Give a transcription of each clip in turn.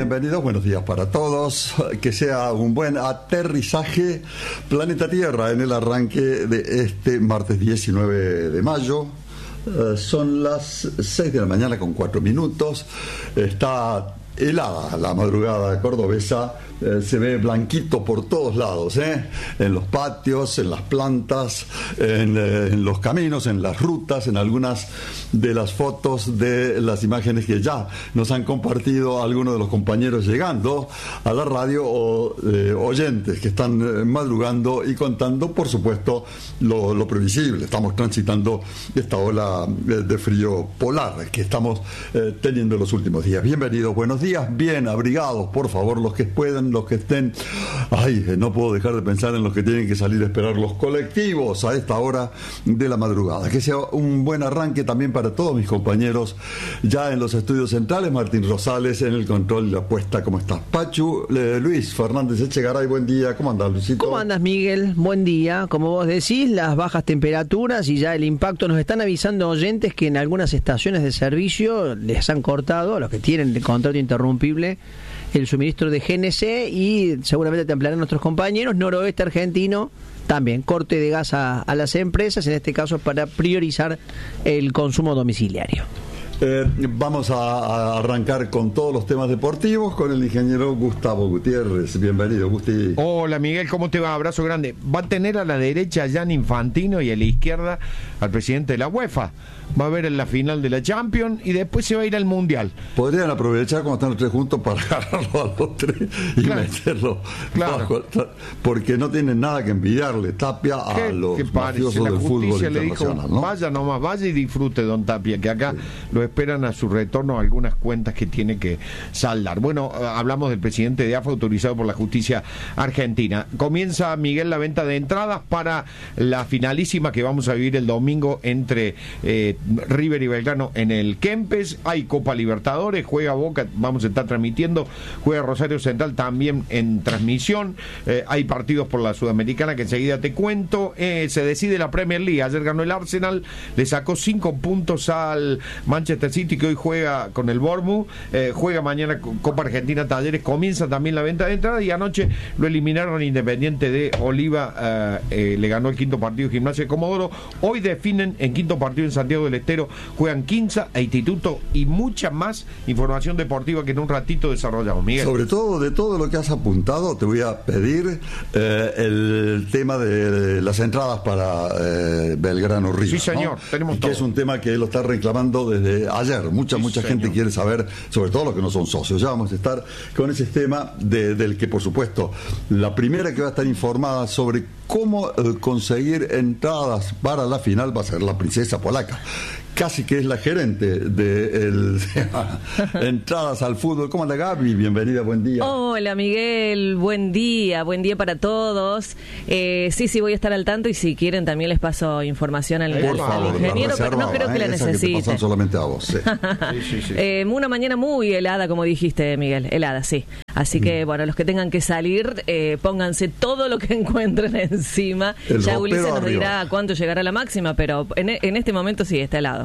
bienvenidos, buenos días para todos. Que sea un buen aterrizaje planeta Tierra en el arranque de este martes 19 de mayo. Son las 6 de la mañana con 4 minutos. Está helada la madrugada cordobesa. Se ve blanquito por todos lados, en los patios, en las plantas, en los caminos, en las rutas, en algunas de las fotos de las imágenes que ya nos han compartido algunos de los compañeros llegando a la radio o oyentes que están madrugando y contando, por supuesto, lo previsible. Estamos transitando esta ola de frío polar que estamos teniendo en los últimos días. Bienvenidos, buenos días, bien abrigados, por favor, los que puedan, los que estén. No puedo dejar de pensar en los que tienen que salir a esperar los colectivos a esta hora de la madrugada. Que sea un buen arranque también para todos mis compañeros ya en los estudios centrales. Martín Rosales en el control y la puesta. ¿Cómo estás, Pachu? Luis Fernández Echegaray, buen día. ¿Cómo andas, Luisito? ¿Cómo andas, Miguel? Buen día. Como vos decís, las bajas temperaturas y ya el impacto. Nos están avisando oyentes que en algunas estaciones de servicio les han cortado, a los que tienen el contrato interrumpible, el suministro de GNC, y seguramente te ampliarán nuestros compañeros. Noroeste argentino también, corte de gas a las empresas, en este caso para priorizar el consumo domiciliario. Vamos a arrancar con todos los temas deportivos con el ingeniero Gustavo Gutiérrez. Bienvenido, Gusti. Hola, Miguel, ¿cómo te va? Abrazo grande. Va a tener a la derecha a Gianni Infantino y a la izquierda al presidente de la UEFA. Va a ver en la final de la Champions y después se va a ir al Mundial. Podrían aprovechar cuando están los tres juntos para agarrarlo a los tres y meterlo bajo, porque no tienen nada que envidiarle Tapia a los mafiosos del fútbol internacional, ¿no? Vaya nomás, vaya y disfrute, don Tapia, que acá lo esperan a su retorno algunas cuentas que tiene que saldar. Bueno, hablamos del presidente de AFA autorizado por la justicia argentina. Comienza, Miguel, la venta de entradas para la finalísima que vamos a vivir el domingo entre River y Belgrano en el Kempes. Hay Copa Libertadores, juega Boca, vamos a estar transmitiendo, juega Rosario Central también en transmisión. Hay partidos por la Sudamericana que enseguida te cuento. Se decide la Premier League. Ayer ganó el Arsenal, le sacó 5 puntos al Manchester City, que hoy juega con el Bournemouth. Juega mañana Copa Argentina Talleres. Comienza también la venta de entradas y anoche lo eliminaron Independiente de Oliva. Le ganó el quinto partido Gimnasia de Comodoro. Hoy definen en quinto partido en Santiago del Estero, juegan Quinza e Instituto, y mucha más información deportiva que en un ratito desarrollamos, Miguel. Sobre todo, de todo lo que has apuntado, te voy a pedir el tema de las entradas para Belgrano River. Sí, señor, ¿no? Tenemos todo. Que es un tema que él lo está reclamando desde ayer. Mucha gente quiere saber, sobre todo los que no son socios. Ya vamos a estar con ese tema del que, por supuesto, la primera que va a estar informada sobre cómo conseguir entradas para la final va a ser la princesa polaca. Casi que es la gerente de entradas al fútbol. ¿Cómo anda, Gaby? Bienvenida, buen día. Hola, Miguel, buen día para todos. Sí, voy a estar al tanto, y si quieren también les paso información al ingeniero, pero no creo que la necesite. Que pasan solamente a vos. Sí. Una mañana muy helada, como dijiste, Miguel, helada, sí. Así que, bueno, los que tengan que salir, pónganse todo lo que encuentren encima. Ya Ulises nos dirá cuánto llegará la máxima, pero en este momento sí, está helado.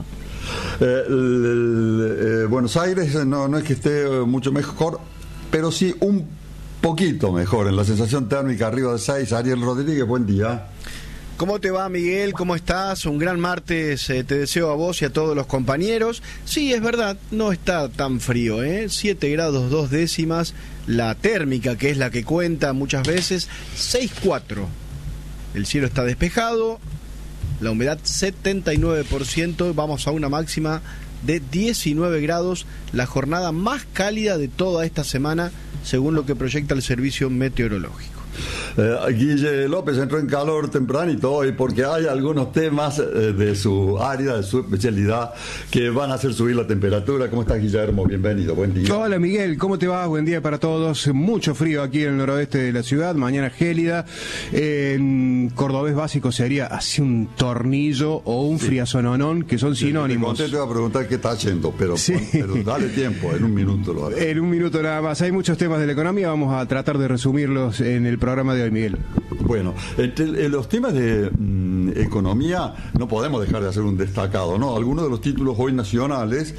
Buenos Aires no es que esté mucho mejor, pero sí un poquito mejor en la sensación térmica, arriba de 6. Ariel Rodríguez, buen día. ¿Cómo te va, Miguel? ¿Cómo estás? Un gran martes te deseo a vos y a todos los compañeros. Sí, es verdad, no está tan frío, 7 grados 2 décimas, la térmica, que es la que cuenta muchas veces, 6,4. El cielo está despejado, la humedad 79%, vamos a una máxima de 19 grados, la jornada más cálida de toda esta semana, según lo que proyecta el servicio meteorológico. Guille López entró en calor tempranito hoy porque hay algunos temas de su área, de su especialidad, que van a hacer subir la temperatura. ¿Cómo estás, Guillermo? Bienvenido, buen día. Hola, Miguel, ¿cómo te va? Buen día para todos. Mucho frío aquí en el noroeste de la ciudad, mañana gélida. En cordobés básico sería así un tornillo o un friazononón, que son sinónimos. Te voy a preguntar qué está haciendo, pero dale tiempo, en un minuto lo haré. En un minuto nada más. Hay muchos temas de la economía, vamos a tratar de resumirlos en el programa de hoy, Miguel. Bueno, entre los temas de economía, no podemos dejar de hacer un destacado, ¿no? Algunos de los títulos hoy nacionales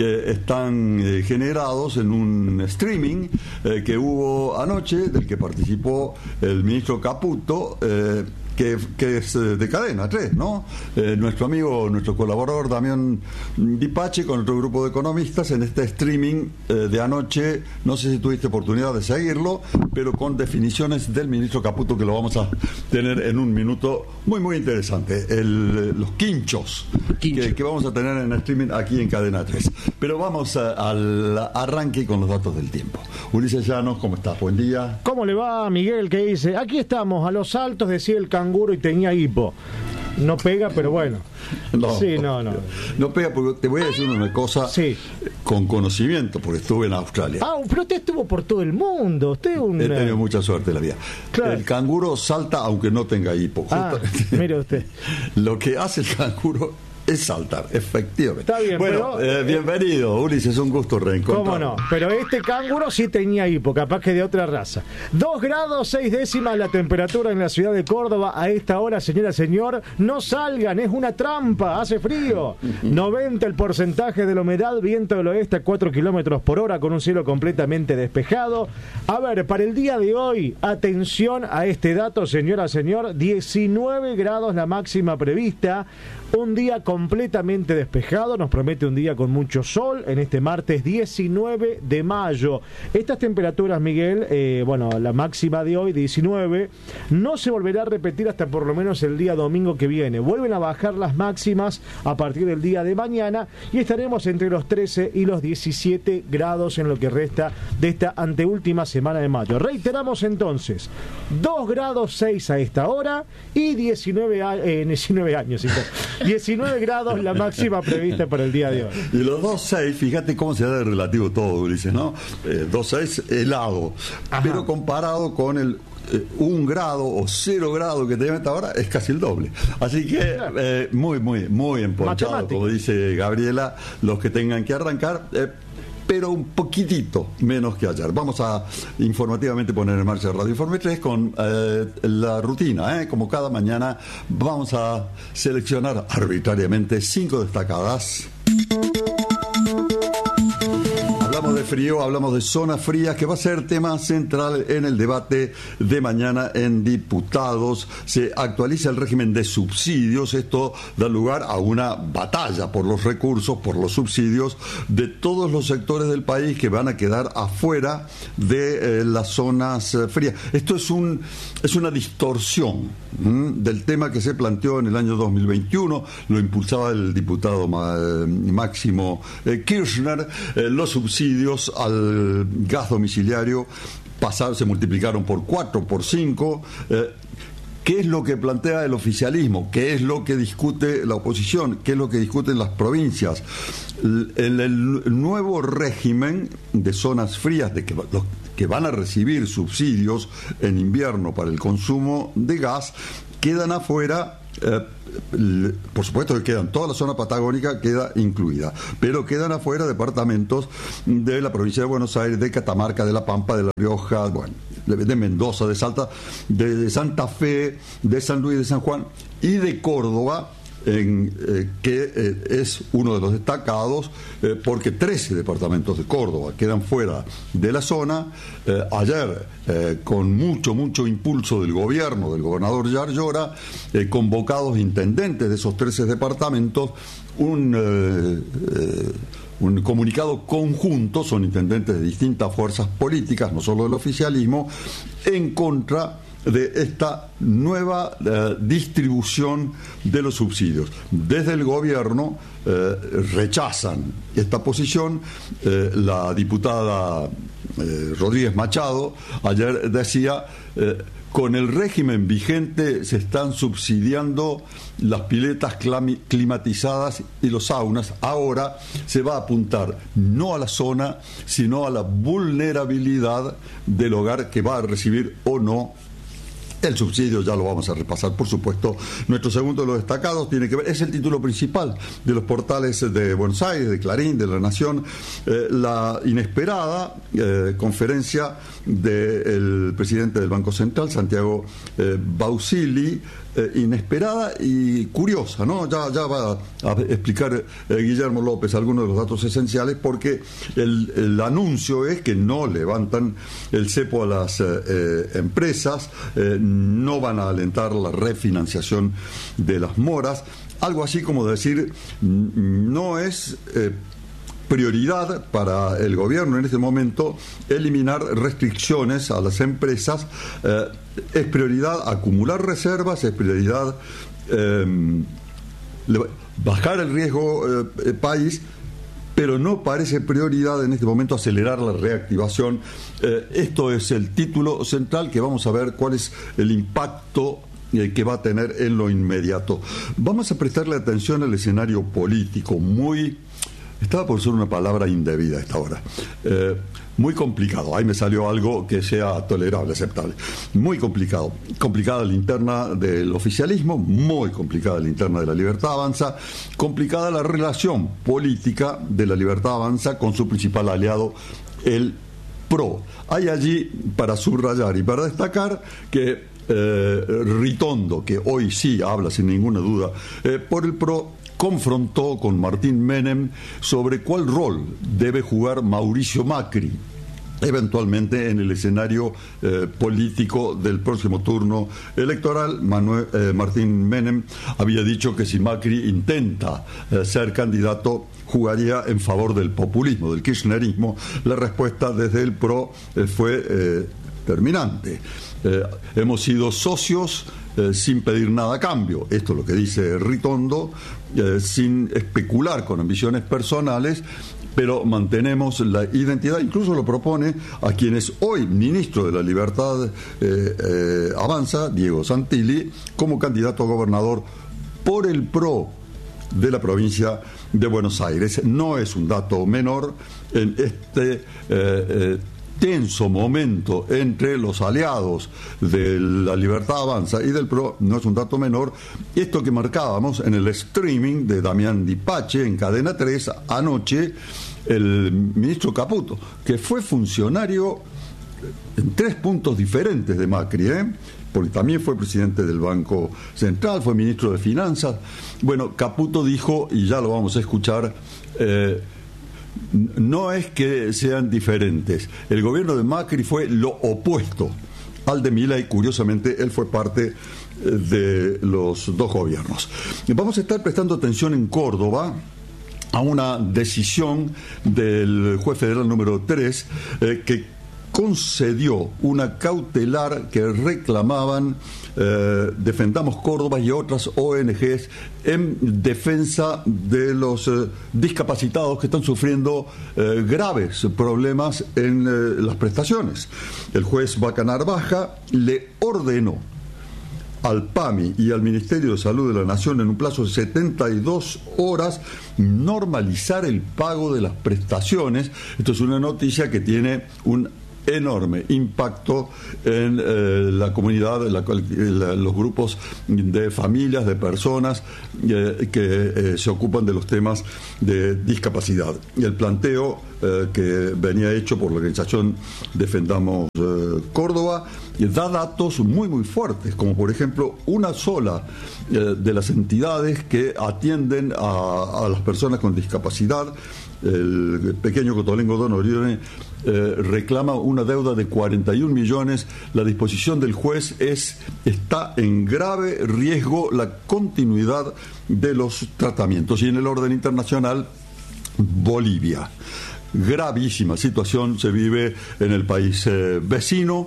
están generados en un streaming que hubo anoche, del que participó el ministro Caputo, que es de Cadena 3, ¿no? Nuestro amigo, nuestro colaborador Damián Dipache, con otro grupo de economistas, en este streaming de anoche, no sé si tuviste oportunidad de seguirlo, pero con definiciones del ministro Caputo, que lo vamos a tener en un minuto, muy interesante. Los quinchos que vamos a tener en streaming aquí en Cadena 3. Pero vamos al arranque con los datos del tiempo. Ulises Llanos, ¿cómo estás? Buen día. ¿Cómo le va, Miguel? ¿Qué dice? Aquí estamos, a los altos, decía el canguro, y tenía hipo. No pega, pero bueno. No, sí, no. No pega, porque te voy a decir una cosa con conocimiento, porque estuve en Australia. Pero usted estuvo por todo el mundo. He tenido mucha suerte en la vida. Claro. El canguro salta aunque no tenga hipo. Mire usted. Lo que hace el canguro es saltar, efectivamente. Está bien, bueno, pero, bienvenido, Ulises, un gusto reencontrarnos. ¿Cómo no? Pero este canguro sí tenía hipo, capaz que de otra raza. 2 grados 6 décimas la temperatura en la ciudad de Córdoba a esta hora, señora, señor. No salgan, es una trampa, hace frío. 90 el porcentaje de la humedad, viento del oeste a 4 kilómetros por hora, con un cielo completamente despejado. A ver, para el día de hoy, atención a este dato, señora, señor. 19 grados la máxima prevista. Un día completamente despejado, nos promete un día con mucho sol en este martes 19 de mayo. Estas temperaturas, Miguel, la máxima de hoy, 19, no se volverá a repetir hasta por lo menos el día domingo que viene. Vuelven a bajar las máximas a partir del día de mañana y estaremos entre los 13 y los 17 grados en lo que resta de esta anteúltima semana de mayo. Reiteramos entonces, 2 grados 6 a esta hora y 19 años. 19 grados la máxima prevista para el día de hoy. Y los 2.6, fíjate cómo se da de relativo todo, Ulises, ¿no? 2.6 helado. Ajá. Pero comparado con el 1 grado o 0 grado que tenemos hasta ahora, es casi el doble. Así que muy emponchado, como dice Gabriela, los que tengan que arrancar. Pero un poquitito menos que ayer. Vamos a informativamente poner en marcha Radio Informe 3 con la rutina. Como cada mañana vamos a seleccionar arbitrariamente 5 destacadas. Hablamos de frío, hablamos de zonas frías, que va a ser tema central en el debate de mañana en diputados. Se actualiza el régimen de subsidios. Esto da lugar a una batalla por los recursos, por los subsidios de todos los sectores del país que van a quedar afuera de las zonas frías. Esto es una distorsión del tema que se planteó en el año 2021. Lo impulsaba el diputado Máximo Kirchner. Los subsidios al gas domiciliario se multiplicaron por 4, por 5. ¿Qué es lo que plantea el oficialismo? ¿Qué es lo que discute la oposición? ¿Qué es lo que discuten las provincias? El nuevo régimen de zonas frías, de los que van a recibir subsidios en invierno para el consumo de gas, quedan afuera. Por supuesto que toda la zona patagónica queda incluida, pero quedan afuera departamentos de la provincia de Buenos Aires, de Catamarca, de La Pampa, de La Rioja, de Mendoza, de Salta, de Santa Fe, de San Luis, de San Juan y de Córdoba, que es uno de los destacados, porque 13 departamentos de Córdoba quedan fuera de la zona. Ayer, con mucho impulso del gobierno, del gobernador Yar Llora, convocados intendentes de esos 13 departamentos, un comunicado conjunto, son intendentes de distintas fuerzas políticas, no solo del oficialismo, en contra de esta nueva distribución de los subsidios. Desde el gobierno rechazan esta posición. La diputada Rodríguez Machado ayer decía: con el régimen vigente se están subsidiando las piletas climatizadas y los saunas. Ahora se va a apuntar no a la zona, sino a la vulnerabilidad del hogar que va a recibir o no el subsidio. Ya lo vamos a repasar, por supuesto. Nuestro segundo de los destacados tiene que ver, es el título principal de los portales de Buenos Aires, de Clarín, de La Nación, la inesperada conferencia del presidente del Banco Central, Santiago Bausili, inesperada y curiosa, ¿no? Ya va a explicar Guillermo López algunos de los datos esenciales, porque el anuncio es que no levantan el cepo a las empresas, no van a alentar la refinanciación de las moras, algo así como decir, no es prioridad para el gobierno en este momento eliminar restricciones a las empresas, es prioridad acumular reservas, es prioridad bajar el riesgo país, pero no parece prioridad en este momento acelerar la reactivación. Esto es el título central, que vamos a ver cuál es el impacto que va a tener en lo inmediato. Vamos a prestarle atención al escenario político, estaba por ser una palabra indebida a esta hora, muy complicado. Ahí me salió algo que sea tolerable, aceptable. Muy complicado. Complicada la interna del oficialismo, muy complicada la interna de la Libertad Avanza, complicada la relación política de la Libertad Avanza con su principal aliado, el PRO. Hay allí, para subrayar y para destacar, que Ritondo, que hoy sí habla sin ninguna duda por el PRO, confrontó con Martín Menem sobre cuál rol debe jugar Mauricio Macri eventualmente en el escenario político del próximo turno electoral. Martín Menem había dicho que si Macri intenta ser candidato, jugaría en favor del populismo, del kirchnerismo. La respuesta desde el PRO fue terminante. Hemos sido socios sin pedir nada a cambio. Esto es lo que dice Ritondo, sin especular con ambiciones personales, pero mantenemos la identidad. Incluso lo propone a quien es hoy ministro de la Libertad Avanza, Diego Santilli, como candidato a gobernador por el PRO de la provincia de Buenos Aires. No es un dato menor en este tenso momento entre los aliados de la Libertad Avanza y del PRO, no es un dato menor. Esto que marcábamos en el streaming de Damián Dipache en Cadena 3 anoche, el ministro Caputo, que fue funcionario en 3 puntos diferentes de Macri, porque también fue presidente del Banco Central, fue ministro de Finanzas. Bueno, Caputo dijo, y ya lo vamos a escuchar, no es que sean diferentes. El gobierno de Macri fue lo opuesto al de Milei. Curiosamente, él fue parte de los dos gobiernos. Vamos a estar prestando atención en Córdoba a una decisión del juez federal número 3 que concedió una cautelar que reclamaban Defendamos Córdoba y otras ONGs en defensa de los discapacitados que están sufriendo graves problemas en las prestaciones. El juez Bacanar Baja le ordenó al PAMI y al Ministerio de Salud de la Nación en un plazo de 72 horas normalizar el pago de las prestaciones. Esto es una noticia que tiene un enorme impacto en la comunidad, los grupos de familias, de personas que se ocupan de los temas de discapacidad. Y el planteo que venía hecho por la organización Defendamos Córdoba da datos muy muy fuertes, como por ejemplo una sola de las entidades que atienden a las personas con discapacidad, el pequeño Cotolengo Don Orione, reclama una deuda de 41 millones. La disposición del juez está en grave riesgo la continuidad de los tratamientos. Y en el orden internacional, Bolivia. Gravísima situación se vive en el país vecino.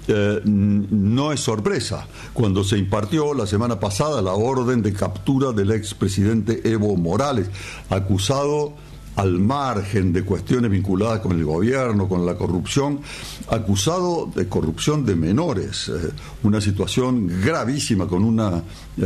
No es sorpresa cuando se impartió la semana pasada la orden de captura del expresidente Evo Morales, acusado al margen de cuestiones vinculadas con el gobierno, con la corrupción, acusado de corrupción de menores, una situación gravísima con una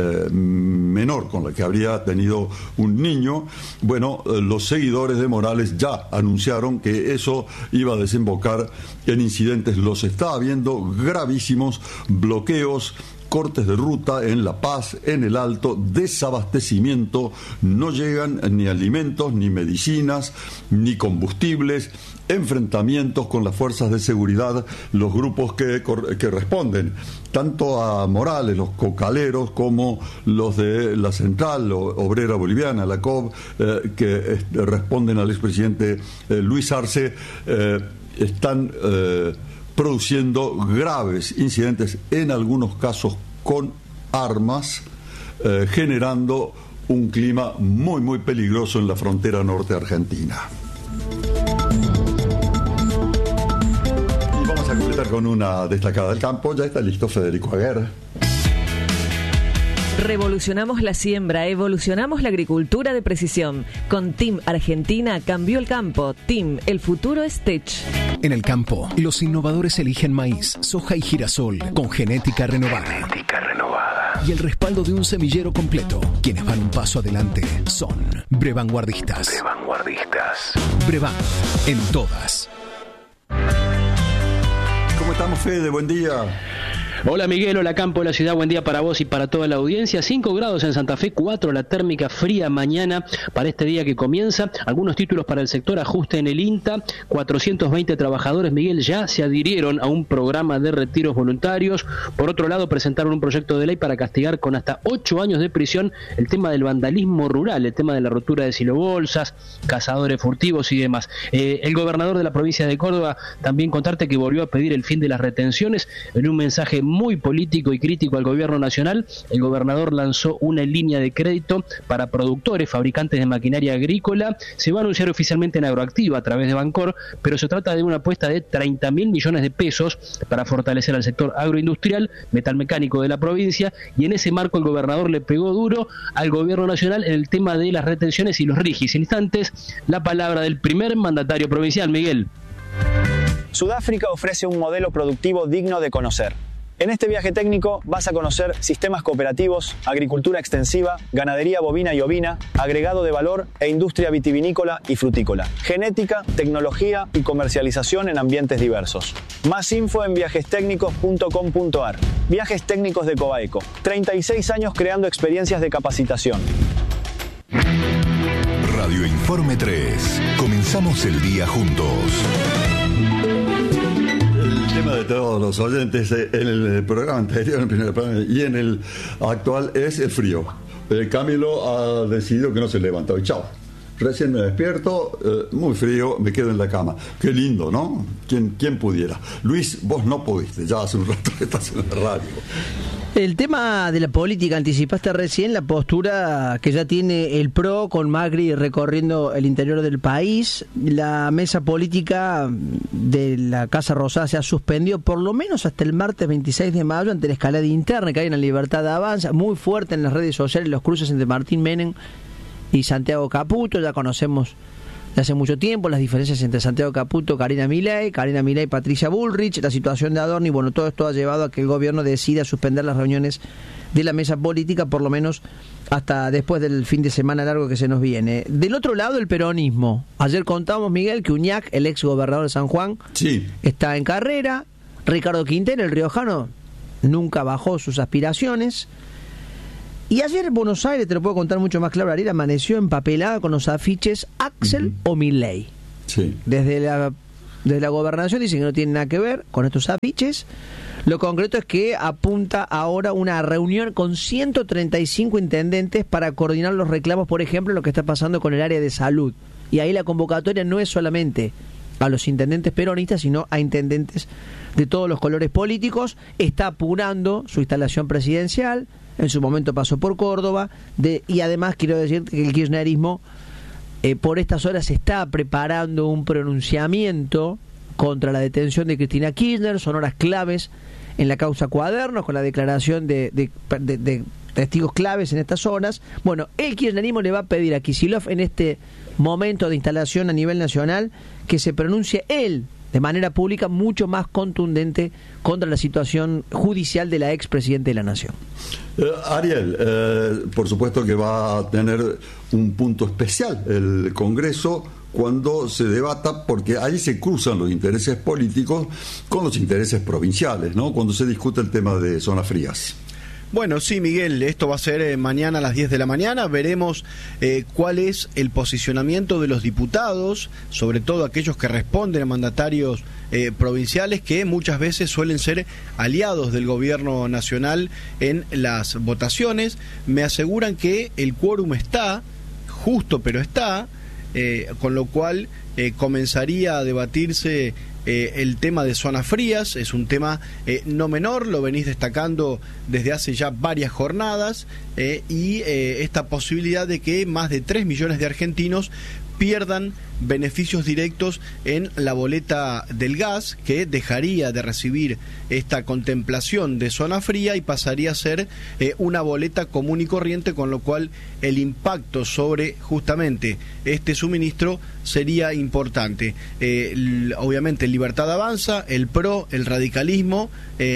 menor con la que habría tenido un niño. Bueno, los seguidores de Morales ya anunciaron que eso iba a desembocar en incidentes. Los está habiendo gravísimos, bloqueos cortes de ruta en La Paz, en el Alto, desabastecimiento, no llegan ni alimentos, ni medicinas, ni combustibles, enfrentamientos con las fuerzas de seguridad, los grupos que responden, tanto a Morales, los cocaleros, como los de la Central Obrera Boliviana, la COB, que responden al expresidente Luis Arce, están produciendo graves incidentes, en algunos casos con armas, generando un clima muy, muy peligroso en la frontera norte argentina. Y vamos a completar con una destacada del campo. Ya está listo Federico Aguer. Revolucionamos la siembra, evolucionamos la agricultura de precisión. Con TIM Argentina cambió el campo. TIM, el futuro es Tech. En el campo, los innovadores eligen maíz, soja y girasol con genética renovada. Y el respaldo de un semillero completo. Quienes van un paso adelante son Brevanguardistas. Brevan, en todas. ¿Cómo estamos, Fede? Buen día. Hola Miguel, hola Campo, la ciudad, buen día para vos y para toda la audiencia. 5 grados en Santa Fe, 4 la térmica fría mañana para este día que comienza. Algunos títulos para el sector, ajuste en el INTA. 420 trabajadores, Miguel, ya se adhirieron a un programa de retiros voluntarios. Por otro lado, presentaron un proyecto de ley para castigar con hasta 8 años de prisión el tema del vandalismo rural, el tema de la rotura de silobolsas, cazadores furtivos y demás. El gobernador de la provincia de Córdoba, también contarte que volvió a pedir el fin de las retenciones en un mensaje muy político y crítico al gobierno nacional. El gobernador lanzó una línea de crédito para productores, fabricantes de maquinaria agrícola. Se va a anunciar oficialmente en Agroactiva a través de Bancor, pero se trata de una apuesta de 30.000 millones de pesos para fortalecer al sector agroindustrial, metalmecánico de la provincia, y en ese marco el gobernador le pegó duro al gobierno nacional en el tema de las retenciones y los rigis. En instantes, la palabra del primer mandatario provincial, Miguel. Sudáfrica ofrece un modelo productivo digno de conocer. En este viaje técnico vas a conocer sistemas cooperativos, agricultura extensiva, ganadería bovina y ovina, agregado de valor e industria vitivinícola y frutícola, genética, tecnología y comercialización en ambientes diversos. Más info en viajestécnicos.com.ar. Viajes Técnicos de Cobaeco. 36 años creando experiencias de capacitación. Radio Informe 3. Comenzamos el día juntos. El tema de todos los oyentes en el programa anterior, en el primer programa y en el actual, es el frío. Camilo ha decidido que no se levanta hoy. Chao. Recién me despierto, muy frío, me quedo en la cama. Qué lindo, ¿no? ¿Quién pudiera? Luis, vos no pudiste, ya hace un rato que estás en la radio. El tema de la política, anticipaste recién la postura que ya tiene el PRO con Macri recorriendo el interior del país. La mesa política de la Casa Rosada se ha suspendido por lo menos hasta el martes 26 de mayo ante la escalada interna que hay en la Libertad de Avanza, muy fuerte en las redes sociales, los cruces entre Martín Menem y Santiago Caputo. Ya conocemos de hace mucho tiempo las diferencias entre Santiago Caputo, Karina Milei, Patricia Bullrich, la situación de Adorni. Bueno, todo esto ha llevado a que el gobierno decida suspender las reuniones de la mesa política, por lo menos hasta después del fin de semana largo que se nos viene. Del otro lado, el peronismo. Ayer contábamos, Miguel, que Uñac, el ex gobernador de San Juan, está en carrera. Ricardo Quintero, el riojano, nunca bajó sus aspiraciones. Y ayer en Buenos Aires, te lo puedo contar mucho más claro, Ariel, amaneció empapelada con los afiches Axel o Milei. Sí. Desde la gobernación dicen que no tiene nada que ver con estos afiches. Lo concreto es que apunta ahora una reunión con 135 intendentes para coordinar los reclamos, por ejemplo, lo que está pasando con el área de salud. Y ahí la convocatoria no es solamente a los intendentes peronistas, sino a intendentes de todos los colores políticos. Está apurando su instalación presidencial. En su momento pasó por Córdoba, y además quiero decir que el kirchnerismo por estas horas está preparando un pronunciamiento contra la detención de Cristina Kirchner. Son horas claves en la causa Cuadernos, con la declaración de testigos claves en estas horas. Bueno, el kirchnerismo le va a pedir a Kicillof en este momento de instalación a nivel nacional que se pronuncie él de manera pública mucho más contundente contra la situación judicial de la expresidenta de la Nación. Ariel, por supuesto que va a tener un punto especial el Congreso cuando se debata, porque ahí se cruzan los intereses políticos con los intereses provinciales, ¿no? Cuando se discute el tema de zonas frías. Bueno, sí, Miguel, esto va a ser mañana a las 10 de la mañana. Veremos cuál es el posicionamiento de los diputados, sobre todo aquellos que responden a mandatarios provinciales que muchas veces suelen ser aliados del gobierno nacional en las votaciones. Me aseguran que el quórum está, justo pero está, con lo cual comenzaría a debatirse el tema de zonas frías. Es un tema no menor, lo venís destacando desde hace ya varias jornadas, y esta posibilidad de que más de 3 millones de argentinos pierdan beneficios directos en la boleta del gas, que dejaría de recibir esta contemplación de zona fría y pasaría a ser una boleta común y corriente, con lo cual el impacto sobre justamente este suministro sería importante. Obviamente Libertad Avanza, el PRO, el radicalismo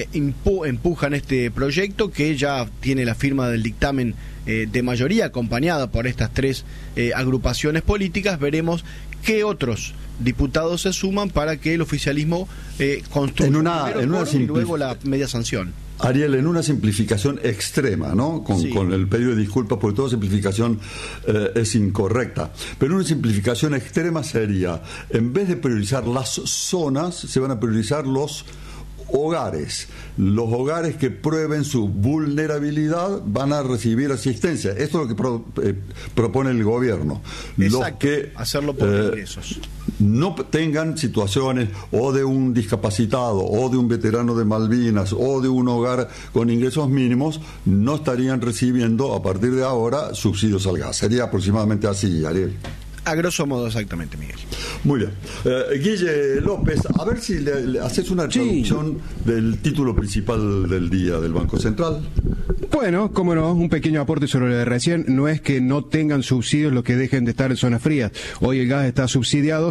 empujan este proyecto, que ya tiene la firma del dictamen de mayoría, acompañada por estas 3 agrupaciones políticas. Veremos qué otros diputados se suman para que el oficialismo construya y luego la media sanción. Ariel, en una simplificación extrema, ¿no? Con el pedido de disculpas, porque toda simplificación es incorrecta. Pero una simplificación extrema sería, en vez de priorizar las zonas, se van a priorizar los hogares. Los hogares que prueben su vulnerabilidad van a recibir asistencia. Esto es lo que propone el gobierno. Exacto, los que hacerlo por ingresos. No tengan situaciones o de un discapacitado o de un veterano de Malvinas o de un hogar con ingresos mínimos, no estarían recibiendo a partir de ahora subsidios al gas. Sería aproximadamente así, Ariel. A grosso modo, exactamente, Miguel. Muy bien. Guille López, a ver si le haces una traducción del título principal del día del Banco Central. Bueno, cómo no, un pequeño aporte sobre lo de recién. No es que no tengan subsidios los que dejen de estar en zonas frías. Hoy el gas está subsidiado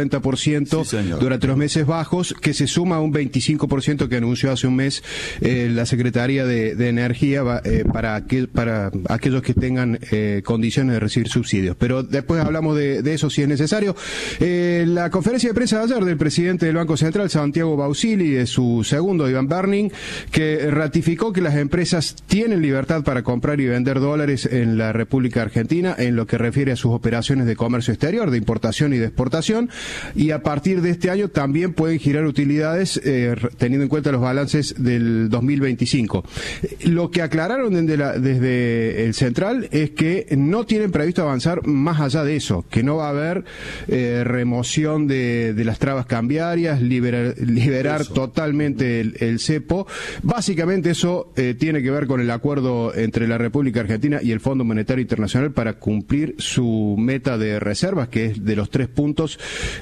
50% durante los meses bajos, que se suma a un 25% que anunció hace un mes la Secretaría de Energía para aquellos que tengan condiciones de recibir subsidios. Pero después hablamos de eso si es necesario. La conferencia de prensa de ayer del presidente del Banco Central, Santiago Bausili, y de su segundo, Iván Berning, que ratificó que las empresas tienen libertad para comprar y vender dólares en la República Argentina en lo que refiere a sus operaciones de comercio exterior, de importación y de exportación, y a partir de este año también pueden girar utilidades teniendo en cuenta los balances del 2025. Lo que aclararon desde el Central es que no tienen previsto avanzar más allá de eso, que no va a haber remoción de las trabas cambiarias, liberar totalmente el cepo. Básicamente eso tiene que ver con el acuerdo entre la República Argentina y el Fondo Monetario Internacional para cumplir su meta de reservas, que es de los 3 puntos.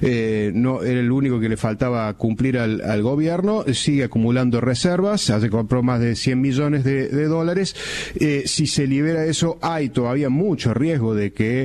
No era el único que le faltaba cumplir al gobierno. Sigue acumulando reservas, se compró más de 100 millones de dólares. Si se libera eso, hay todavía mucho riesgo de que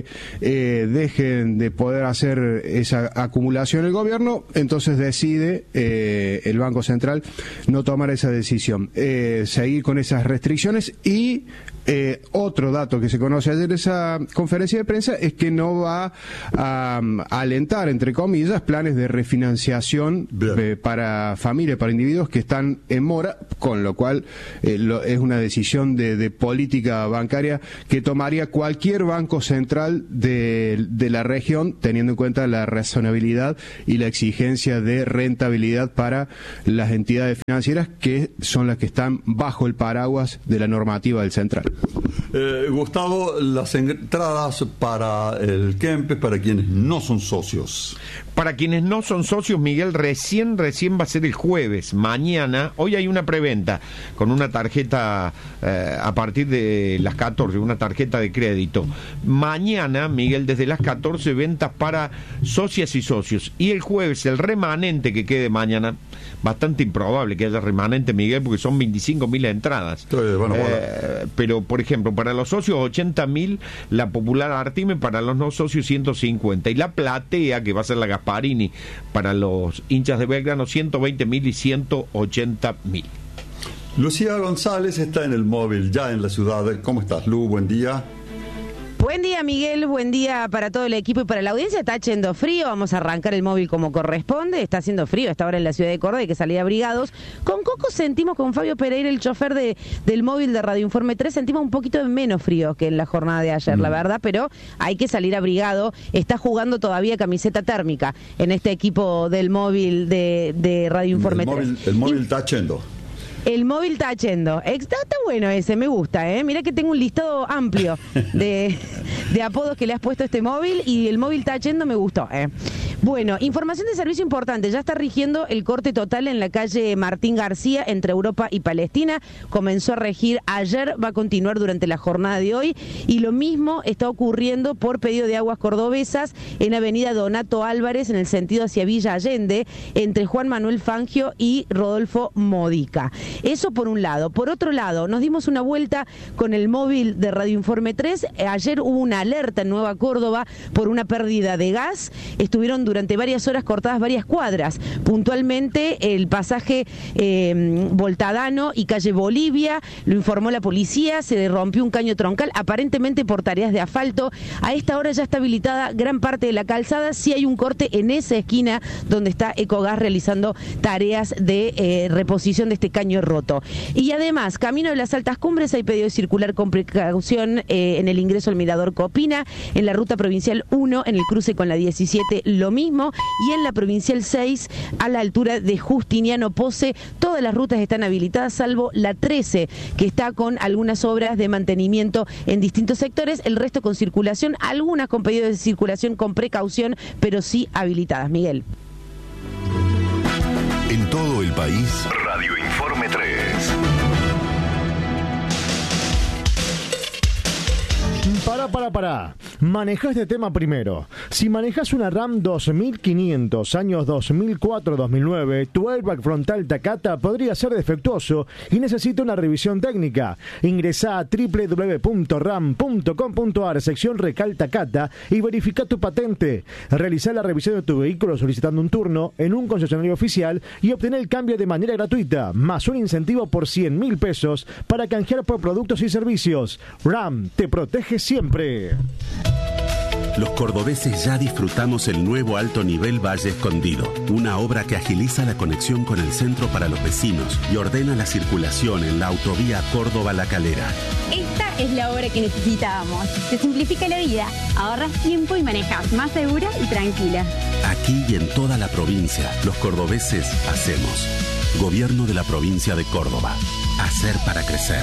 dejen de poder hacer esa acumulación el gobierno. Entonces decide el Banco Central no tomar esa decisión, seguir con esas restricciones. Y otro dato que se conoce ayer de esa conferencia de prensa es que no va a alentar, entre comillas, planes de refinanciación para familias, para individuos que están en mora, con lo cual es una decisión de política bancaria que tomaría cualquier banco central de la región, teniendo en cuenta la razonabilidad y la exigencia de rentabilidad para las entidades financieras, que son las que están bajo el paraguas de la normativa del Central. Gustavo, las entradas para el Kempes, para quienes no son socios. Para quienes no son socios, Miguel, recién va a ser el jueves, mañana. Hoy hay una preventa con una tarjeta a partir de las 14, una tarjeta de crédito. Mañana, Miguel, desde las 14, ventas para socias y socios. Y el jueves, el remanente que quede mañana, bastante improbable que haya remanente, Miguel, porque son 25.000 entradas. Pero, por ejemplo, para los socios 80.000, la Popular Artime, para los no socios 150. Y la Platea, que va a ser la Gasparini, para los hinchas de Belgrano 120.000 y 180.000. Lucía González está en el móvil, ya en la ciudad. ¿Cómo estás, Lu? Buen día. Buen día, Miguel, buen día para todo el equipo y para la audiencia. Está haciendo frío, vamos a arrancar el móvil como corresponde. Está haciendo frío a esta hora en la ciudad de Córdoba, hay que salir abrigados. Con Coco sentimos, con Fabio Pereira, el chofer del móvil de Radio Informe 3, sentimos un poquito de menos frío que en la jornada de ayer, la verdad, pero hay que salir abrigado. Está jugando todavía camiseta térmica en este equipo del móvil de Radio Informe 3. El móvil está yendo. El móvil está yendo. Está bueno ese, me gusta, ¿eh? Mirá que tengo un listado amplio de apodos que le has puesto a este móvil y el móvil está yendo, me gustó, ¿eh? Bueno, información de servicio importante. Ya está rigiendo el corte total en la calle Martín García entre Europa y Palestina. Comenzó a regir ayer, va a continuar durante la jornada de hoy. Y lo mismo está ocurriendo por pedido de Aguas Cordobesas en Avenida Donato Álvarez, en el sentido hacia Villa Allende, entre Juan Manuel Fangio y Rodolfo Modica. Eso por un lado. Por otro lado, nos dimos una vuelta con el móvil de Radio Informe 3. Ayer hubo una alerta en Nueva Córdoba por una pérdida de gas. Estuvieron durante varias horas cortadas varias cuadras. Puntualmente el pasaje Voltadano y calle Bolivia, lo informó la policía, se rompió un caño troncal, aparentemente por tareas de asfalto. A esta hora ya está habilitada gran parte de la calzada. Sí hay un corte en esa esquina donde está Ecogas realizando tareas de reposición de este caño roto. Y además, camino de las Altas Cumbres hay pedido de circular con precaución en el ingreso al Mirador Copina, en la ruta provincial 1, en el cruce con la 17, lo mismo, y en la provincial 6, a la altura de Justiniano Pose, todas las rutas están habilitadas, salvo la 13, que está con algunas obras de mantenimiento en distintos sectores, el resto con circulación, algunas con pedido de circulación con precaución, pero sí habilitadas. Miguel. En todo el país, Radio Informe 3. Pará. Maneja este tema primero. Si manejas una RAM 2500, años 2004-2009, tu airbag frontal Takata podría ser defectuoso y necesita una revisión técnica. Ingresá a www.ram.com.ar, sección Recal Takata, y verifica tu patente. Realizá la revisión de tu vehículo solicitando un turno en un concesionario oficial y obtener el cambio de manera gratuita, más un incentivo por 100.000 pesos para canjear por productos y servicios. RAM te protege siempre. Los cordobeses ya disfrutamos el nuevo alto nivel Valle Escondido, una obra que agiliza la conexión con el centro para los vecinos y ordena la circulación en la autovía Córdoba-La Calera. Esta es la obra que necesitábamos. Te simplifica la vida, ahorras tiempo y manejas más segura y tranquila. Aquí y en toda la provincia, los cordobeses hacemos. Gobierno de la provincia de Córdoba. Hacer para crecer.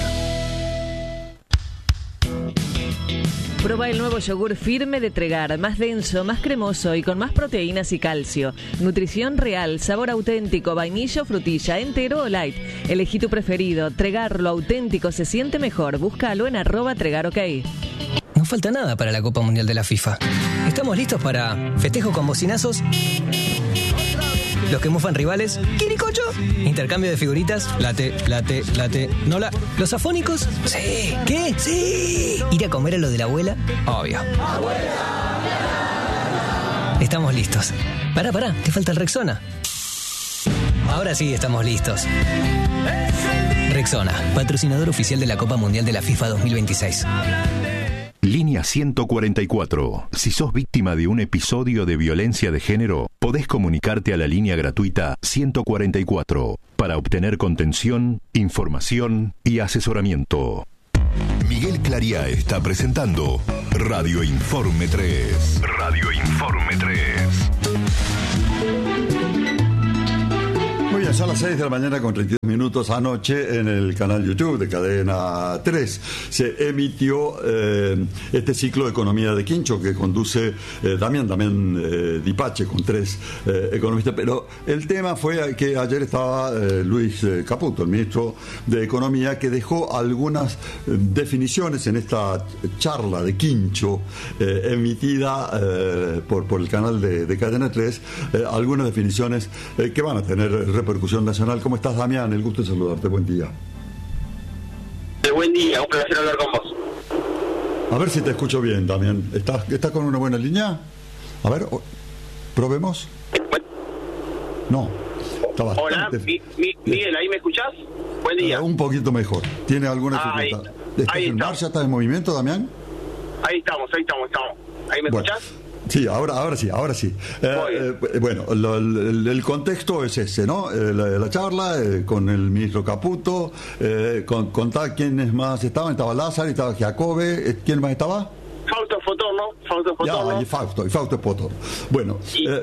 Prueba el nuevo yogur firme de Tregar, más denso, más cremoso y con más proteínas y calcio. Nutrición real, sabor auténtico, vainilla o frutilla, entero o light. Elegí tu preferido. Tregar, lo auténtico se siente mejor. Búscalo en @TregarOK. No falta nada para la Copa Mundial de la FIFA. Estamos listos para festejo con bocinazos, los que mufan rivales, quiricocho, intercambio de figuritas, late, nola, los afónicos, sí, ¿qué? Sí, ir a comer a lo de la abuela, obvio. Estamos listos. Pará, te falta el Rexona. Ahora sí estamos listos. Rexona, patrocinador oficial de la Copa Mundial de la FIFA 2026. Línea 144. Si sos víctima de un episodio de violencia de género, podés comunicarte a la línea gratuita 144 para obtener contención, información y asesoramiento. Miguel Clariá está presentando Radio Informe 3. Radio Informe 3. Muy bien, son las 6 de la mañana con 32 minutos. Anoche en el canal YouTube de Cadena 3 se emitió este ciclo de Economía de Quincho que conduce Damián Dipache con 3 economistas. Pero el tema fue que ayer estaba Luis Caputo, el ministro de Economía, que dejó algunas definiciones en esta charla de Quincho emitida por el canal de Cadena 3, algunas definiciones que van a tener repercusión nacional. ¿Cómo estás, Damián? El gusto de saludarte. Buen día. Buen día, un placer hablar con vos. A ver si te escucho bien, Damián. ¿Estás con una buena línea? A ver, probemos. No. Está bastante... Hola, Miguel, ¿ahí me escuchás? Buen día. Un poquito mejor. ¿Tiene alguna dificultad? ¿Estás en marcha? ¿Estás en movimiento, Damián? Ahí estamos. ¿Ahí me escuchás? Sí, ahora sí. Bueno, el contexto es ese, ¿no? La charla con el ministro Caputo, contá quiénes más estaban. Estaba Lázaro, estaba Giacobbe, ¿quién más estaba? Fausto Espotorno. Y Fausto Espotorno. Bueno,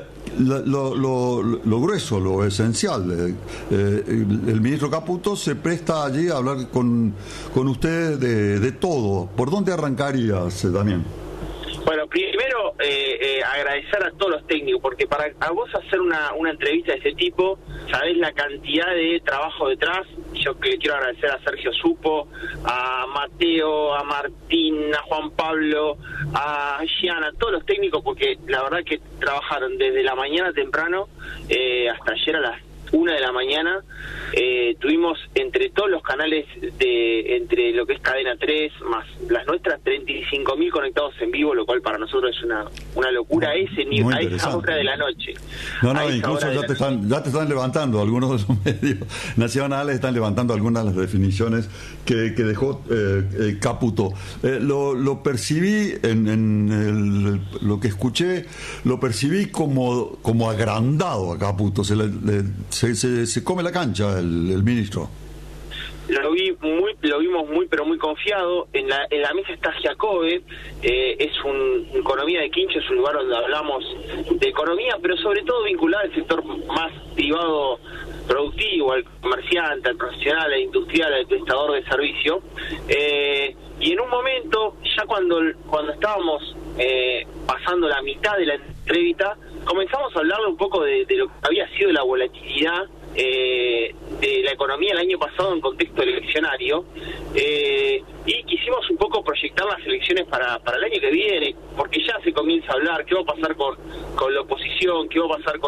lo grueso, lo esencial, el ministro Caputo se presta allí a hablar con ustedes de todo. ¿Por dónde arrancarías, Damián? Bueno, primero agradecer a todos los técnicos, porque para a vos hacer una entrevista de ese tipo, sabés la cantidad de trabajo detrás. Yo quiero agradecer a Sergio Supo, a Mateo, a Martín, a Juan Pablo, a Gian, a todos los técnicos, porque la verdad que trabajaron desde la mañana temprano hasta ayer a las 1 de la mañana. Tuvimos entre todos los canales entre lo que es Cadena 3 más las nuestras 35.000 conectados en vivo, lo cual para nosotros es una locura a esa hora de la noche. No, incluso ya te están levantando algunos de los medios nacionales, están levantando algunas de las definiciones que dejó Caputo. Lo percibí en lo que escuché, lo percibí como agrandado a Caputo. Se come la cancha el ministro. Lo vimos muy confiado. En la mesa está Giacobbe, es un economía de Quincho, es un lugar donde hablamos de economía, pero sobre todo vinculado al sector más privado productivo, al comerciante, al profesional, al industrial, al prestador de servicio. Y en un momento, ya cuando estábamos pasando la mitad de la entrevista, comenzamos a hablarle un poco de lo que había sido la volatilidad de la economía el año pasado en contexto eleccionario, y quisimos un poco proyectar las elecciones para el año que viene, porque ya se comienza a hablar qué va a pasar con la oposición, qué va a pasar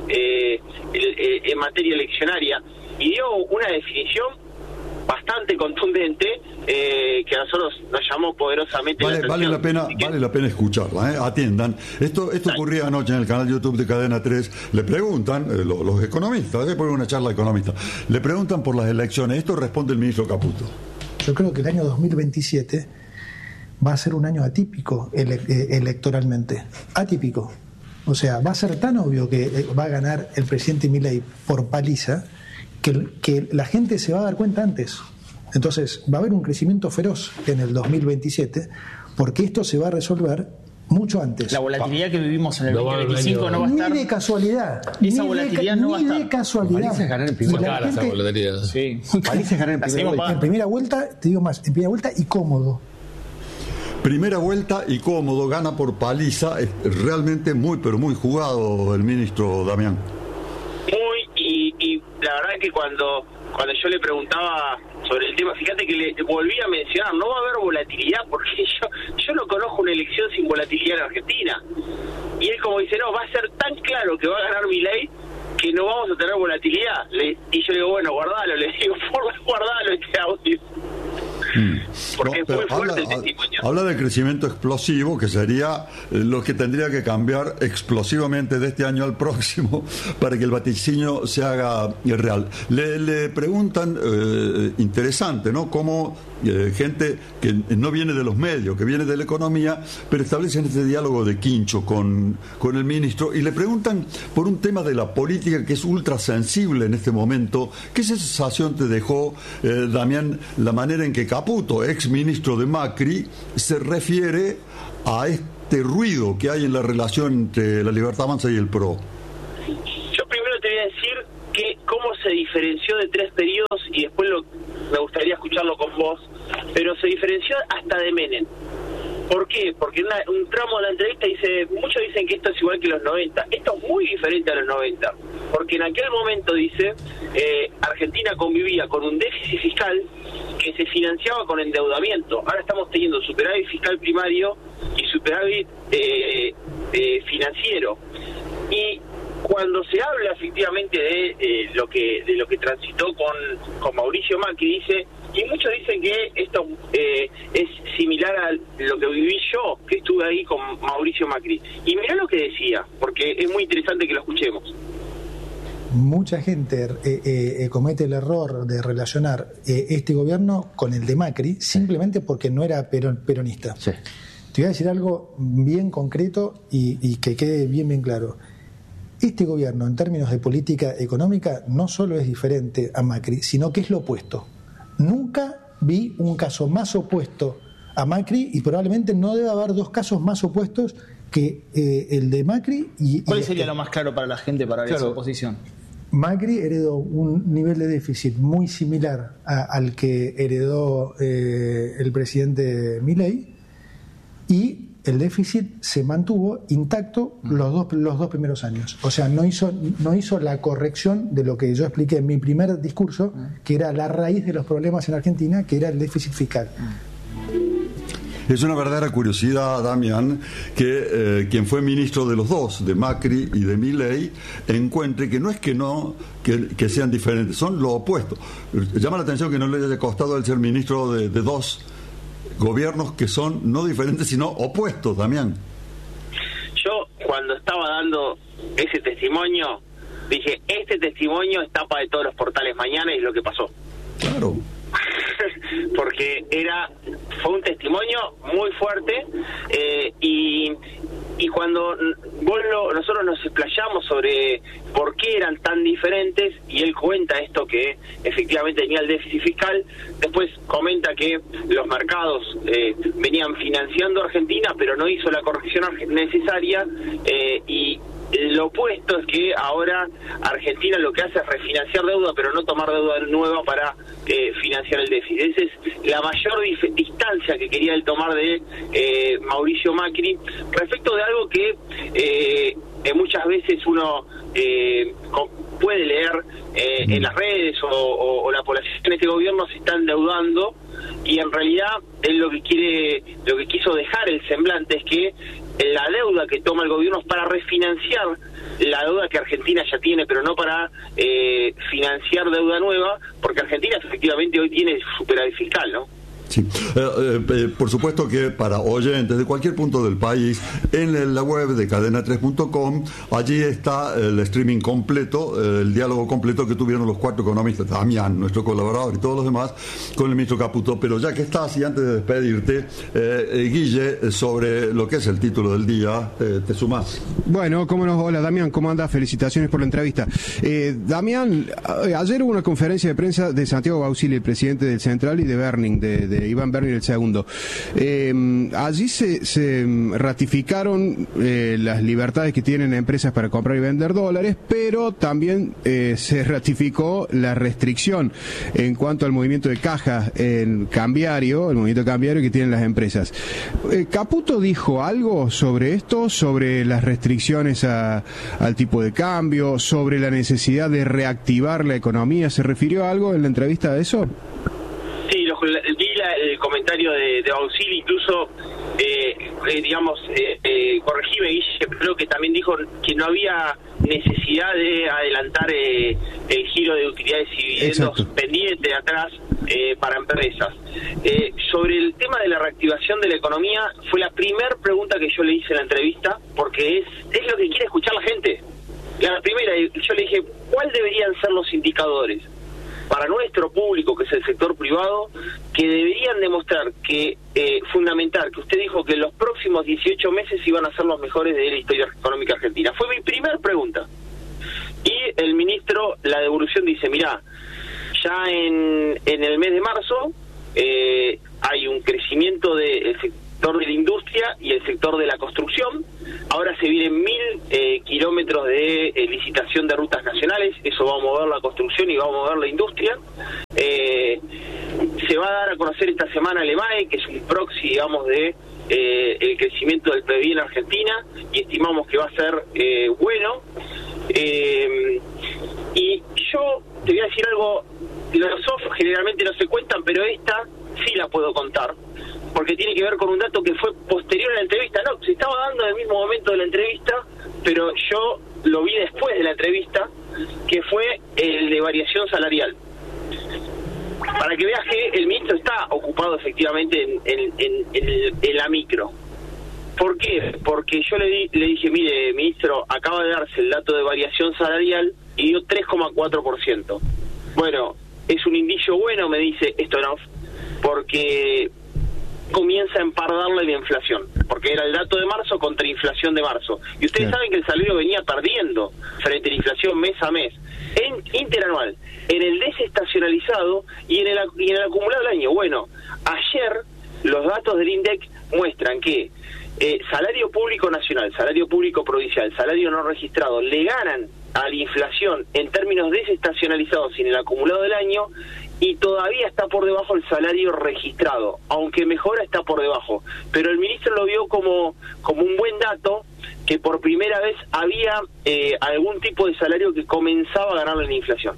en materia eleccionaria, y dio una definición bastante contundente que a nosotros nos llamó poderosamente la atención. Vale la pena escucharla, atiendan. Esto ocurría anoche en el canal YouTube de Cadena 3. Le preguntan, los economistas, después de una charla de economistas, le preguntan por las elecciones. Esto responde el ministro Caputo. Yo creo que el año 2027 va a ser un año atípico electoralmente. Atípico. O sea, va a ser tan obvio que va a ganar el presidente Milei por paliza que la gente se va a dar cuenta antes. Entonces va a haber un crecimiento feroz en el 2027 porque esto se va a resolver mucho antes. La volatilidad que vivimos en el 2025 no va a estar... Ni de casualidad. Esa volatilidad no va a estar. Ni de casualidad. Paliza es ganar en primera vuelta. Esa volatilidad. Sí. Paliza es ganar en primera vuelta. En primera vuelta, te digo más, en primera vuelta y cómodo. Primera vuelta y cómodo, gana por paliza. Es realmente muy, pero muy jugado el ministro Damián. Y la verdad que cuando yo le preguntaba sobre el tema, fíjate que le volví a mencionar, no va a haber volatilidad, porque yo no conozco una elección sin volatilidad en Argentina. Y él como dice, no, va a ser tan claro que va a ganar Milei que no vamos a tener volatilidad. Y yo le digo, bueno, guardalo, le digo, guardalo este audio. Porque es muy fuerte el testimonio. Habla de crecimiento explosivo, que sería lo que tendría que cambiar explosivamente de este año al próximo para que el vaticinio se haga real. Le preguntan, interesante, ¿no? Cómo gente que no viene de los medios, que viene de la economía, pero establecen este diálogo de Quincho con el ministro, y le preguntan por un tema de la política que es ultra sensible en este momento. ¿Qué sensación te dejó, Damián, la manera en que Caputo, ex ministro de Macri, se refiere a este ruido que hay en la relación entre la Libertad Avanza y el PRO? Yo primero te voy a decir que cómo se diferenció de 3 periodos, y después me gustaría escucharlo con vos, pero se diferenció hasta de Menem. ¿Por qué? Porque un tramo de la entrevista dice, muchos dicen que esto es igual que los 90. Esto es muy diferente a los 90, porque en aquel momento, dice, Argentina convivía con un déficit fiscal que se financiaba con endeudamiento. Ahora estamos teniendo superávit fiscal primario y superávit financiero. Y cuando se habla efectivamente de lo que transitó con Mauricio Macri, dice, y muchos dicen que esto es similar a lo que viví yo, que estuve ahí con Mauricio Macri. Y mirá lo que decía, porque es muy interesante que lo escuchemos. Mucha gente comete el error de relacionar este gobierno con el de Macri simplemente porque no era peronista. Sí. Te voy a decir algo bien concreto y que quede bien claro. Este gobierno, en términos de política económica, no solo es diferente a Macri, sino que es lo opuesto. Nunca vi un caso más opuesto a Macri y probablemente no debe haber dos casos más opuestos que el de Macri ¿Cuál sería lo más claro para la gente para ver esa oposición? Macri heredó un nivel de déficit muy similar al que heredó el presidente Milei y el déficit se mantuvo intacto los dos primeros años. O sea, no hizo la corrección de lo que yo expliqué en mi primer discurso, que era la raíz de los problemas en Argentina, que era el déficit fiscal. Es una verdadera curiosidad, Damián, que quien fue ministro de los dos, de Macri y de Milei, encuentre que no es que sean diferentes, son lo opuesto. Llama la atención que no le haya costado el ser ministro de dos gobiernos que son no diferentes, sino opuestos, Damián. Yo, cuando estaba dando ese testimonio, dije, este testimonio es tapa de todos los portales mañana y es lo que pasó. Claro. Porque fue un testimonio muy fuerte y cuando nosotros nos explayamos sobre por qué eran tan diferentes y él cuenta esto que efectivamente tenía el déficit fiscal, después comenta que los mercados venían financiando a Argentina pero no hizo la corrección necesaria y lo opuesto es que ahora Argentina lo que hace es refinanciar deuda, pero no tomar deuda nueva para financiar el déficit. Esa es la mayor distancia que quería él tomar de Mauricio Macri respecto de algo que muchas veces uno puede leer en las redes o la población en este gobierno se está endeudando y en realidad él lo que quiso dejar el semblante es que la deuda que toma el gobierno es para refinanciar la deuda que Argentina ya tiene, pero no para financiar deuda nueva, porque Argentina efectivamente hoy tiene superávit fiscal, ¿no? Sí, por supuesto que para oyentes de cualquier punto del país, en la web de cadena3.com, allí está el streaming completo, el diálogo completo que tuvieron los cuatro economistas, Damián, nuestro colaborador y todos los demás, con el ministro Caputo. Pero ya que estás, y antes de despedirte, Guille, sobre lo que es el título del día, ¿te sumás? Bueno, cómo no. Hola, Damián, ¿cómo andas? Felicitaciones por la entrevista. Damián, ayer hubo una conferencia de prensa de Santiago Bausili, el presidente del Central, y de Berning, de Iván Berning el segundo. Allí se ratificaron las libertades que tienen empresas para comprar y vender dólares, pero también se ratificó la restricción en cuanto al movimiento de caja en cambiario, el movimiento cambiario que tienen las empresas. ¿Caputo dijo algo sobre esto, sobre las restricciones al tipo de cambio, sobre la necesidad de reactivar la economía? ¿Se refirió a algo en la entrevista de eso? Sí, vi el comentario de Bausili, incluso, corregime, Guille, creo que también dijo que no había necesidad de adelantar el giro de utilidades y dividendos pendiente de atrás para empresas. Sobre el tema de la reactivación de la economía, fue la primera pregunta que yo le hice en la entrevista, porque es lo que quiere escuchar la gente. La primera, yo le dije, ¿cuáles deberían ser los indicadores para nuestro público, que es el sector privado, que deberían demostrar que, fundamental, que usted dijo que los próximos 18 meses iban a ser los mejores de la historia económica argentina? Fue mi primer pregunta. Y el ministro, la devolución dice, mirá, ya en el mes de marzo hay un crecimiento del sector de la industria y el sector de la construcción. Ahora se vienen 1.000 kilómetros de licitación de rutas nacionales. Eso va a mover la construcción y va a mover la industria. Se va a dar a conocer esta semana el EMAE, que es un proxy, digamos, de el crecimiento del PBI en Argentina, y estimamos que va a ser bueno. Y yo te voy a decir algo, los off generalmente no se cuentan, pero esta sí la puedo contar, porque tiene que ver con un dato que fue posterior a la entrevista. No, se estaba dando en el mismo momento de la entrevista, pero yo lo vi después de la entrevista, que fue el de variación salarial. Para que veas que el ministro está ocupado efectivamente en la micro. ¿Por qué? Porque yo le dije, mire, ministro, acaba de darse el dato de variación salarial y dio 3,4%. Bueno, es un indicio bueno, me dice Stonov, porque comienza a empardarle la inflación, porque era el dato de marzo contra inflación de marzo. Y ustedes saben que el salario venía perdiendo frente a la inflación mes a mes, en interanual, en el desestacionalizado y en el acumulado del año. Bueno, ayer los datos del INDEC muestran que salario público nacional, salario público provincial, salario no registrado, le ganan a la inflación en términos desestacionalizados y en el acumulado del año, y todavía está por debajo el salario registrado, aunque mejora, está por debajo. Pero el ministro lo vio como un buen dato, que por primera vez había algún tipo de salario que comenzaba a ganarle la inflación.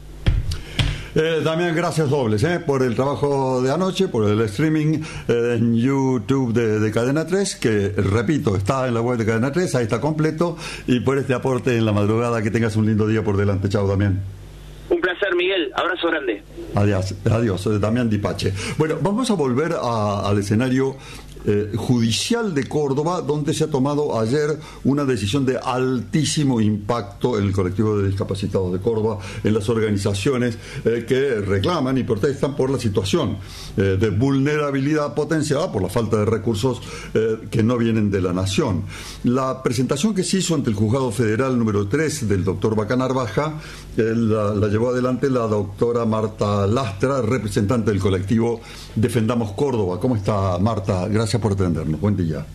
Damián, gracias dobles por el trabajo de anoche, por el streaming en YouTube de Cadena 3, que, repito, está en la web de Cadena 3, ahí está completo, y por este aporte en la madrugada. Que tengas un lindo día por delante. Chao, Damián. Un placer, Miguel. Abrazo grande. Adiós, Damián Dipache. Bueno, vamos a volver al escenario judicial de Córdoba, donde se ha tomado ayer una decisión de altísimo impacto en el colectivo de discapacitados de Córdoba, en las organizaciones que reclaman y protestan por la situación de vulnerabilidad potenciada por la falta de recursos que no vienen de la nación. La presentación que se hizo ante el Juzgado Federal número 3 del doctor Bacanar Baja la llevó adelante la doctora Marta Lastra, representante del colectivo Defendamos Córdoba. ¿Cómo está, Marta? Gracias por atendernos. Buen día.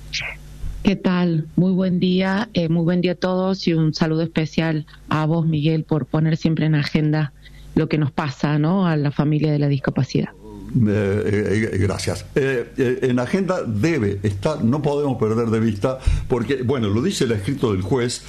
¿Qué tal? Muy buen día a todos, y un saludo especial a vos, Miguel, por poner siempre en agenda lo que nos pasa, ¿no?, a la familia de la discapacidad. Gracias. En agenda debe estar, no podemos perder de vista, porque, bueno, lo dice el escrito del juez,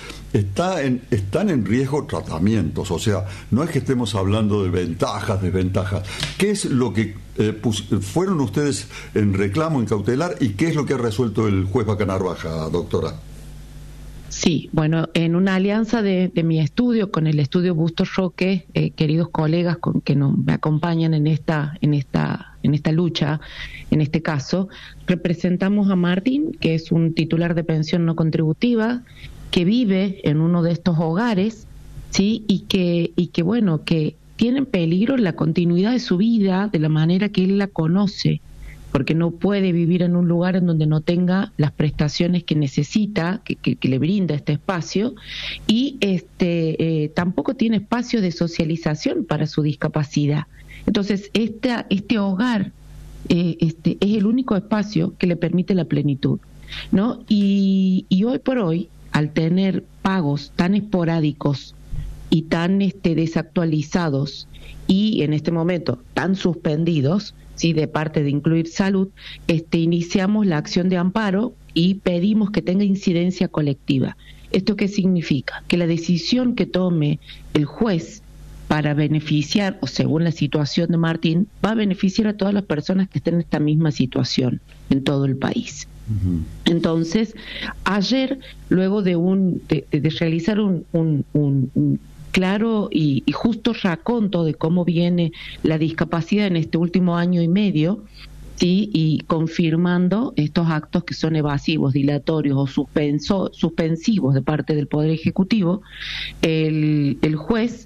están en riesgo tratamientos, o sea, no es que estemos hablando de ventajas, desventajas. ¿Qué es lo que fueron ustedes en reclamo, en cautelar, y qué es lo que ha resuelto el juez Bacanar Baja, doctora? Sí, bueno, en una alianza de mi estudio con el estudio Bustos Roque, queridos colegas que me acompañan en esta lucha, en este caso, representamos a Martín, que es un titular de pensión no contributiva, que vive en uno de estos hogares, sí, y que tiene en peligro la continuidad de su vida de la manera que él la conoce, porque no puede vivir en un lugar en donde no tenga las prestaciones que necesita, que le brinda este espacio, y tampoco tiene espacio de socialización para su discapacidad. Entonces, este hogar es el único espacio que le permite la plenitud, ¿no? Y hoy por hoy, al tener pagos tan esporádicos y tan desactualizados, y en este momento tan suspendidos, sí, de parte de Incluir Salud, iniciamos la acción de amparo y pedimos que tenga incidencia colectiva. ¿Esto qué significa? Que la decisión que tome el juez para beneficiar, o según la situación de Martín, va a beneficiar a todas las personas que estén en esta misma situación en todo el país. Uh-huh. Entonces, ayer, luego de realizar un claro y justo raconto de cómo viene la discapacidad en este último año y medio, ¿sí?, y confirmando estos actos que son evasivos, dilatorios o suspensivos de parte del Poder Ejecutivo, el juez,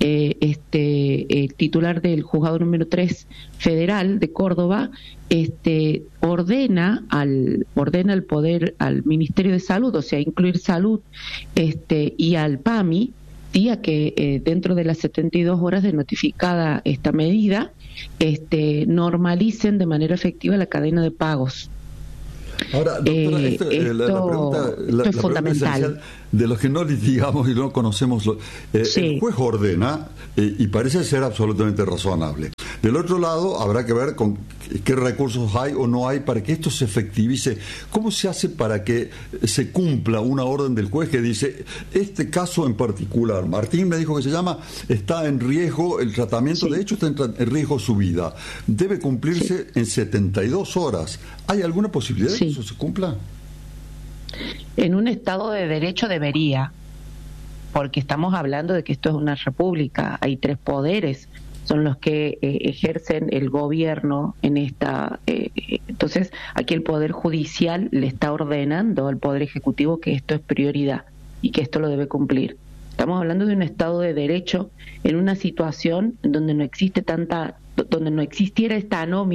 el titular del Juzgado número 3 Federal de Córdoba, ordena al Ministerio de Salud, o sea, Incluir Salud, y al PAMI, día que dentro de las 72 horas de notificada esta medida, normalicen de manera efectiva la cadena de pagos. Ahora, doctora, esto es fundamental. De los que no litigamos y no conocemos, sí, el juez ordena y parece ser absolutamente razonable. Del otro lado, habrá que ver con qué recursos hay o no hay para que esto se efectivice. ¿Cómo se hace para que se cumpla una orden del juez que dice, este caso en particular, Martín me dijo que se llama, está en riesgo el tratamiento, sí, de hecho está en riesgo su vida, debe cumplirse, sí, en 72 horas? ¿Hay alguna posibilidad, sí, de que eso se cumpla? En un Estado de Derecho debería, porque estamos hablando de que esto es una república, hay 3 poderes, son los que ejercen el gobierno en esta. Entonces, aquí el Poder Judicial le está ordenando al Poder Ejecutivo que esto es prioridad y que esto lo debe cumplir. Estamos hablando de un Estado de Derecho en una situación en donde no existiera esta anomia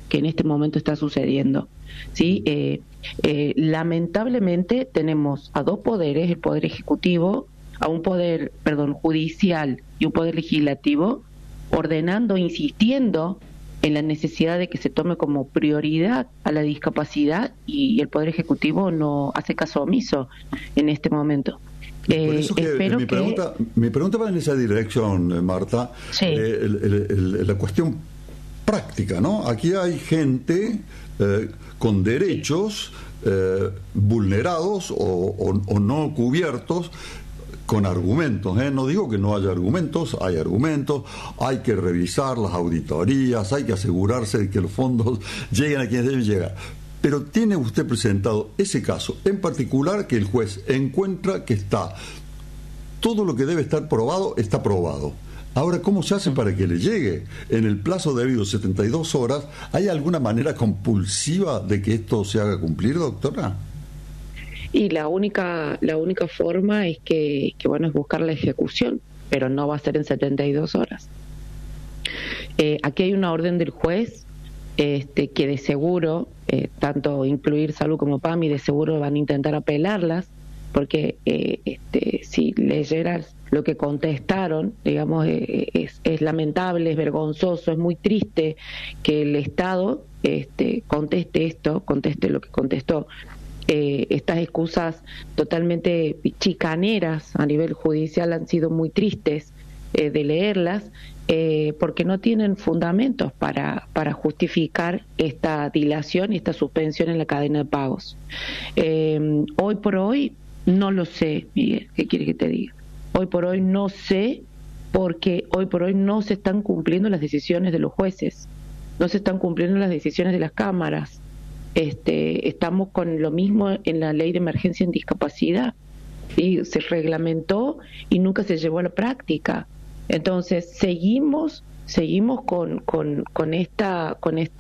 que en este momento está sucediendo. ¿Sí? Lamentablemente tenemos a dos poderes, el poder ejecutivo, a un poder, judicial y un poder legislativo, ordenando, insistiendo en la necesidad de que se tome como prioridad a la discapacidad, y el poder ejecutivo no hace caso omiso en este momento. Por eso que mi pregunta va en esa dirección, Marta. Sí. La cuestión práctica, ¿no? Aquí hay gente con derechos vulnerados o no cubiertos, con argumentos, no digo que no haya argumentos, hay que revisar las auditorías, hay que asegurarse de que los fondos lleguen a quienes deben llegar. Pero ¿tiene usted presentado ese caso en particular que el juez encuentra que todo lo que debe estar probado está probado? Ahora, ¿cómo se hace para que le llegue en el plazo debido, 72 horas? ¿Hay alguna manera compulsiva de que esto se haga cumplir, doctora? Y la única forma es que es buscar la ejecución, pero no va a ser en 72 horas. Aquí hay una orden del juez que de seguro, tanto incluir Salud como PAMI, de seguro van a intentar apelarlas, porque si leyeras lo que contestaron, digamos, es lamentable, es vergonzoso, es muy triste que el Estado conteste lo que contestó. Estas excusas totalmente chicaneras a nivel judicial han sido muy tristes de leerlas, porque no tienen fundamentos para justificar esta dilación y esta suspensión en la cadena de pagos. Hoy por hoy no lo sé, Miguel, ¿qué quieres que te diga? Hoy por hoy no sé, porque hoy por hoy no se están cumpliendo las decisiones de los jueces, no se están cumpliendo las decisiones de las cámaras. Estamos con lo mismo en la ley de emergencia en discapacidad, y se reglamentó y nunca se llevó a la práctica. Entonces seguimos con esta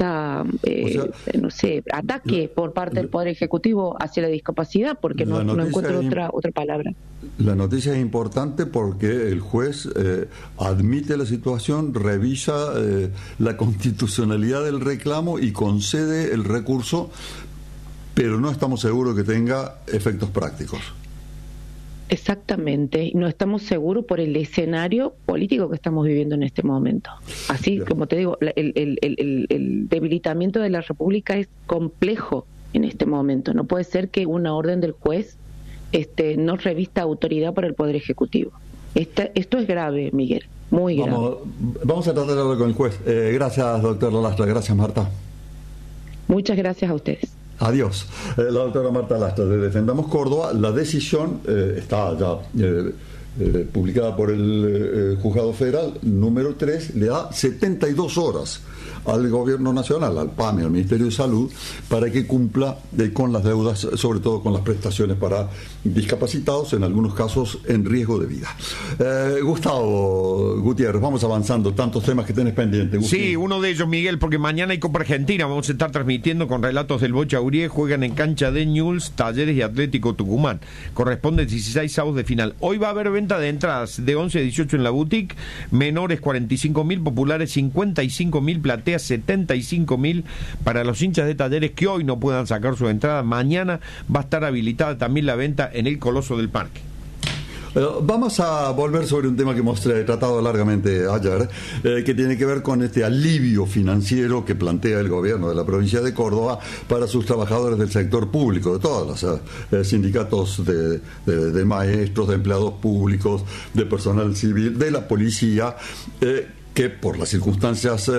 ataque por parte del Poder Ejecutivo hacia la discapacidad, porque no encuentro otra palabra. La noticia es importante porque el juez admite la situación, revisa la constitucionalidad del reclamo y concede el recurso, pero no estamos seguros que tenga efectos prácticos. Exactamente, no estamos seguros por el escenario político que estamos viviendo en este momento. Así como te digo, el debilitamiento de la República es complejo en este momento. No puede ser que una orden del juez no revista autoridad para el Poder Ejecutivo. Esto es grave, Miguel, muy grave. Vamos a tratar de hablar con el juez. Gracias, doctor Lastra. Gracias, Marta. Muchas gracias a ustedes. Adiós. La doctora Marta Lastra de Defendamos Córdoba. La decisión está ya publicada por el Juzgado Federal número 3, le da 72 horas al Gobierno Nacional, al PAMI, al Ministerio de Salud, para que cumpla con las deudas, sobre todo con las prestaciones para discapacitados, en algunos casos en riesgo de vida. Gustavo Gutiérrez, vamos avanzando, tantos temas que tenés pendientes. Sí, uno de ellos, Miguel, porque mañana hay Copa Argentina, vamos a estar transmitiendo con relatos del Bocha Urié, juegan en cancha de Newell's, Talleres y Atlético Tucumán. Corresponde 16 avos de final. Hoy va a haber venta de entradas de 11 a 18 en la boutique, menores 45.000, populares 55.000, plateas 75.000 para los hinchas de Talleres que hoy no puedan sacar su entrada. Mañana va a estar habilitada también la venta en el Coloso del Parque. Vamos a volver sobre un tema que hemos tratado largamente ayer, que tiene que ver con este alivio financiero que plantea el gobierno de la provincia de Córdoba para sus trabajadores del sector público, de todos los sindicatos de maestros, de empleados públicos, de personal civil, de la policía, que por las circunstancias